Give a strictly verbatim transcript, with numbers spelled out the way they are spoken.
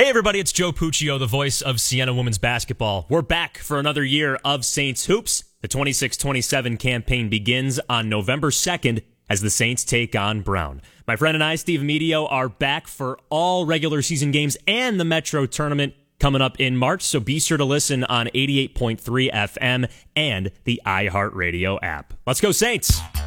Hey everybody, it's Joe Puccio, the voice of Siena Women's Basketball. We're back for another year of Saints Hoops. The twenty-six twenty-seven campaign begins on November second as the Saints take on Brown. My friend and I, Steve Medio, are back for all regular season games and the Metro Tournament coming up in March, so be sure to listen on eighty-eight point three F M and the iHeartRadio app. Let's go Saints!